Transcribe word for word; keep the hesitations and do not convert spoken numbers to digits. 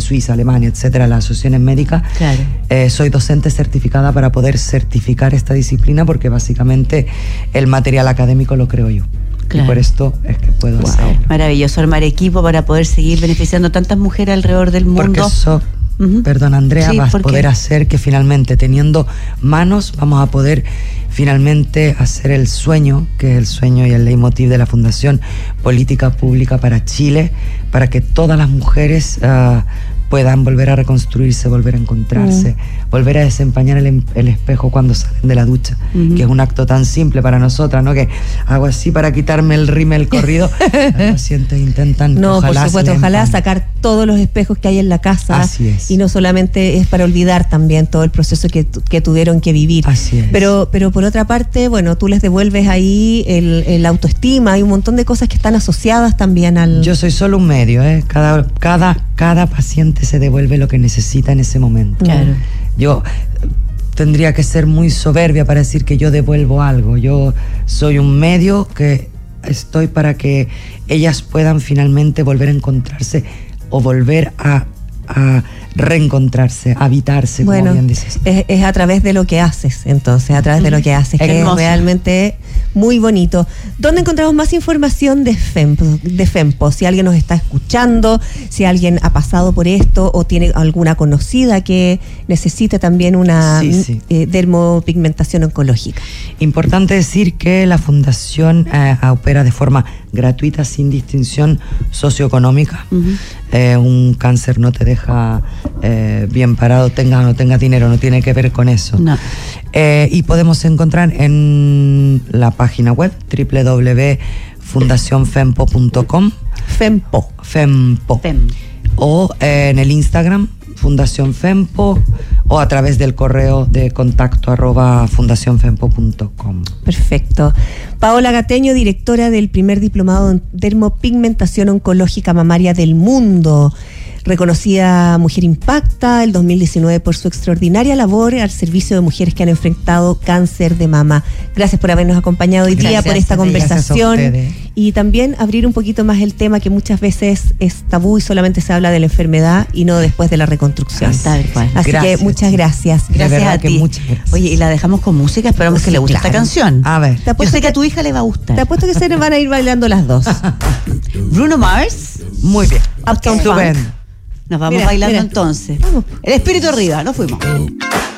Suiza, Alemania, etcétera, las asociaciones médicas. Claro. Eh, soy docente certificada para poder certificar esta disciplina porque básicamente el material académico lo creo yo. Claro. Y por esto es que puedo wow. hacerlo. Maravilloso, armar equipo para poder seguir beneficiando a tantas mujeres alrededor del mundo. Porque eso, uh-huh. perdón Andrea, sí, vas a poder hacer que finalmente teniendo manos vamos a poder finalmente hacer el sueño, que es el sueño y el leitmotiv de la Fundación Política Pública para Chile, para que todas las mujeres uh, puedan volver a reconstruirse, volver a encontrarse, mm. volver a desempañar el, el espejo cuando salen de la ducha, mm-hmm. que es un acto tan simple para nosotras, ¿no? Que hago así para quitarme el rímel corrido. Los pacientes intentan, no, ojalá por supuesto, ojalá sacar todos los espejos que hay en la casa. Así es. Y no solamente es para olvidar también todo el proceso que, que tuvieron que vivir. Así es. Pero, pero por otra parte, bueno, tú les devuelves ahí el, el autoestima, hay un montón de cosas que están asociadas también al... Yo soy solo un medio, ¿eh? Cada, cada, cada paciente se devuelve lo que necesita en ese momento. Claro. Yo tendría que ser muy soberbia para decir que yo devuelvo algo. Yo soy un medio que estoy para que ellas puedan finalmente volver a encontrarse o volver a, a reencontrarse, a habitarse, bueno, como bien dices. Es, es a través de lo que haces, entonces, a través de lo que haces, que es realmente muy bonito. ¿Dónde encontramos más información de FEMPO, de FEMPO? Si alguien nos está escuchando, si alguien ha pasado por esto o tiene alguna conocida que necesite también una sí, sí. Eh, dermopigmentación oncológica. Importante decir que la Fundación eh, opera de forma gratuita, sin distinción socioeconómica. Uh-huh. Eh, un cáncer no te deja eh, bien parado, tengas o no tengas dinero, no tiene que ver con eso. No. Eh, y podemos encontrar en la página web doble u doble u doble u punto fundación fempo punto com. FEMPO. FEMPO. Fem. O eh, en el Instagram, Fundación Fempo, o a través del correo de contacto arroba fundación fempo punto com. Perfecto. Paola Gateño, directora del primer diplomado en dermopigmentación oncológica mamaria del mundo. Reconocida Mujer Impacta el dos mil diecinueve por su extraordinaria labor al servicio de mujeres que han enfrentado cáncer de mama. Gracias por habernos acompañado hoy día, gracias, por esta conversación y también abrir un poquito más el tema que muchas veces es tabú y solamente se habla de la enfermedad y no después de la reconstrucción. Tal cual. Así gracias, que muchas gracias. Gracias a ti. Muchas gracias. Oye, y la dejamos con música, esperamos sí, que le guste claro. esta canción. A ver. Yo sé que a tu hija le va a gustar. Te apuesto que se van a ir bailando las dos. Bruno Mars. Muy bien. Uptown Funk. Estupendo. Nos vamos mira, bailando mira. entonces. Vamos. El espíritu arriba, nos fuimos.